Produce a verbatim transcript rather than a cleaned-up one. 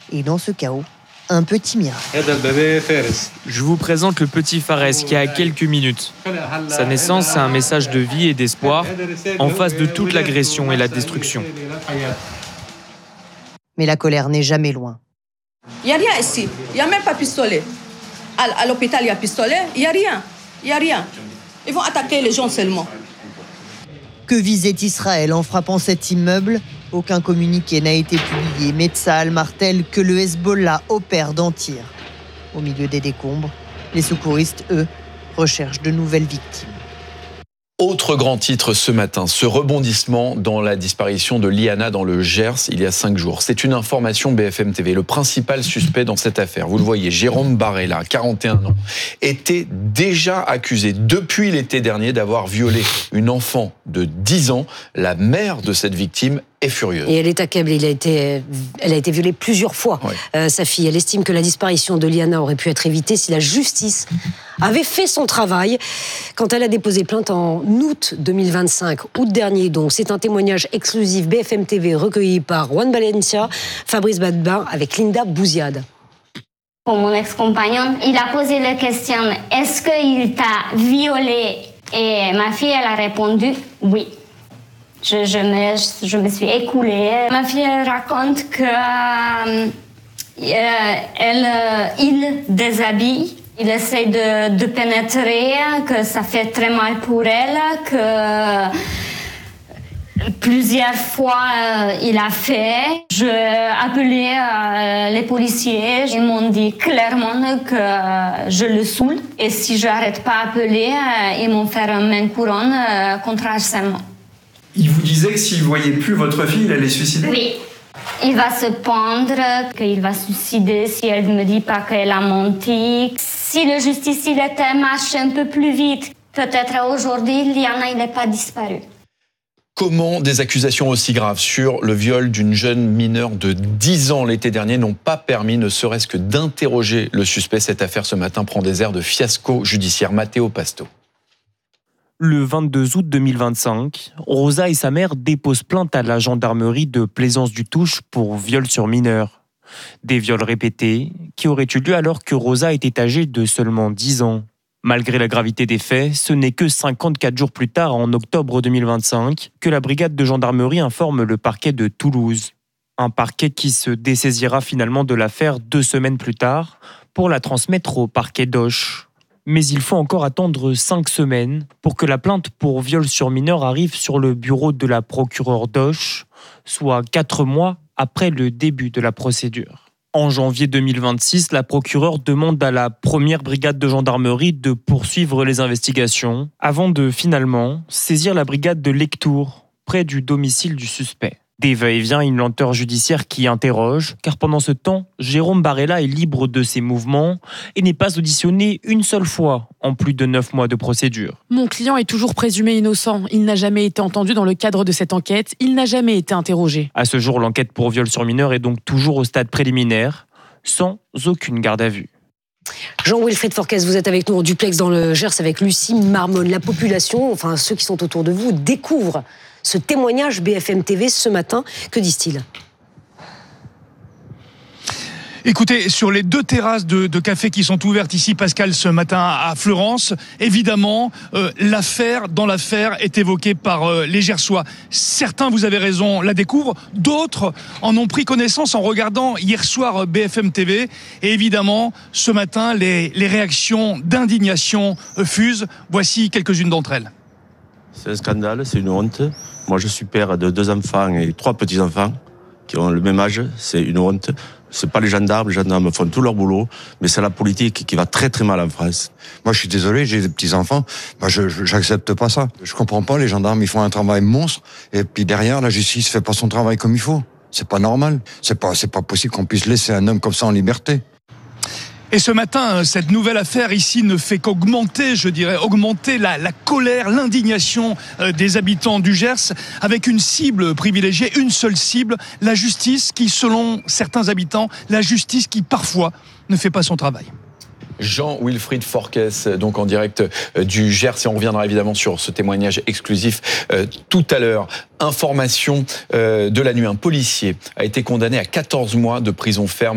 Et dans ce chaos, un petit miracle. Je vous présente le petit Fares qui a quelques minutes. Sa naissance, c'est un message de vie et d'espoir en face de toute l'agression et la destruction. Mais la colère n'est jamais loin. Il n'y a rien ici. Il n'y a même pas pistolet. À, à l'hôpital, il y a pistolet. Il n'y a rien. Il n'y a rien. Ils vont attaquer les gens seulement. Que visait Israël en frappant cet immeuble ? Aucun communiqué n'a été publié, mais Tsahal martèle que le Hezbollah opère dans Tyr. Au milieu des décombres, les secouristes, eux, recherchent de nouvelles victimes. Autre grand titre ce matin, ce rebondissement dans la disparition de Liana dans le Gers il y a cinq jours. C'est une information B F M T V. Le principal suspect dans cette affaire, vous le voyez, Jérôme Barella, quarante et un ans, était déjà accusé depuis l'été dernier d'avoir violé une enfant de dix ans. La mère de cette victime est furieuse. Et elle est accablée. Il a été, elle a été violée plusieurs fois. Ouais. Euh, sa fille, elle estime que la disparition de Liana aurait pu être évitée si la justice avait fait son travail. Quand elle a déposé plainte en août deux mille vingt-cinq, août dernier donc, c'est un témoignage exclusif B F M T V recueilli par Juan Valencia, Fabrice Badbin avec Linda Bouziade. Pour mon ex-compagnon, il a posé la question « Est-ce qu'il t'a violée ?» Et ma fille, elle a répondu « Oui ». Je, je, me, je me suis écoulée. Ma fille elle raconte que euh, elle, euh, il déshabille, il essaie de, de pénétrer, que ça fait très mal pour elle, que plusieurs fois euh, il a fait. J'ai appelé euh, les policiers, ils m'ont dit clairement que je le saoule et si je n'arrête pas d'appeler, euh, ils m'ont fait un main couronne euh, contre harcèlement. Il vous disait que s'il ne voyait plus votre fille, il allait se suicider ? Oui. Il va se pendre, qu'il va se suicider si elle ne me dit pas qu'elle a menti. Si le justice il était marché un peu plus vite, peut-être aujourd'hui, Liana n'est pas disparue. Comment des accusations aussi graves sur le viol d'une jeune mineure de dix ans l'été dernier n'ont pas permis ne serait-ce que d'interroger le suspect ? Cette affaire ce matin prend des airs de fiasco judiciaire. Matteo Pasto. Le vingt-deux août deux mille vingt-cinq, Rosa et sa mère déposent plainte à la gendarmerie de Plaisance-du-Touche pour viol sur mineur. Des viols répétés qui auraient eu lieu alors que Rosa était âgée de seulement dix ans. Malgré la gravité des faits, ce n'est que cinquante-quatre jours plus tard, en octobre deux mille vingt-cinq, que la brigade de gendarmerie informe le parquet de Toulouse. Un parquet qui se dessaisira finalement de l'affaire deux semaines plus tard pour la transmettre au parquet d'Auch. Mais il faut encore attendre cinq semaines pour que la plainte pour viol sur mineur arrive sur le bureau de la procureure d'Auch, soit quatre mois après le début de la procédure. En janvier deux mille vingt-six, la procureure demande à la première brigade de gendarmerie de poursuivre les investigations avant de finalement saisir la brigade de Lectoure, près du domicile du suspect. Des va-et-vient, une lenteur judiciaire qui interroge, car pendant ce temps, Jérôme Barella est libre de ses mouvements et n'est pas auditionné une seule fois en plus de neuf mois de procédure. Mon client est toujours présumé innocent. Il n'a jamais été entendu dans le cadre de cette enquête. Il n'a jamais été interrogé. À ce jour, l'enquête pour viol sur mineur est donc toujours au stade préliminaire, sans aucune garde à vue. Jean-Wilfried Forquès, vous êtes avec nous en duplex dans le Gers avec Lucie Marmonne. La population, enfin ceux qui sont autour de vous, découvrent ce témoignage B F M T V ce matin. Que disent-ils ? Écoutez, sur les deux terrasses de, de café qui sont ouvertes ici, Pascal, ce matin à Fleurance, évidemment, euh, l'affaire dans l'affaire est évoquée par euh, les Gersois. Certains, vous avez raison, la découvrent. D'autres en ont pris connaissance en regardant hier soir B F M T V. Et évidemment, ce matin, les, les réactions d'indignation fusent. Voici quelques-unes d'entre elles. C'est un scandale, c'est une honte. Moi, je suis père de deux enfants et trois petits-enfants qui ont le même âge. C'est une honte. C'est pas les gendarmes, les gendarmes font tout leur boulot, mais c'est la politique qui va très très mal en France. Moi, je suis désolé, j'ai des petits-enfants. Moi, je, je j'accepte pas ça. Je comprends pas, les gendarmes, ils font un travail monstre, et puis derrière, la justice fait pas son travail comme il faut. C'est pas normal. C'est pas, c'est pas possible qu'on puisse laisser un homme comme ça en liberté. Et ce matin, cette nouvelle affaire ici ne fait qu'augmenter, je dirais, augmenter la, la colère, l'indignation des habitants du Gers, avec une cible privilégiée, une seule cible, la justice qui, selon certains habitants, la justice qui parfois ne fait pas son travail. Jean-Wilfried Forquès, donc en direct du Gers, et on reviendra évidemment sur ce témoignage exclusif euh, tout à l'heure. Information euh, de la nuit, un policier a été condamné à quatorze mois de prison ferme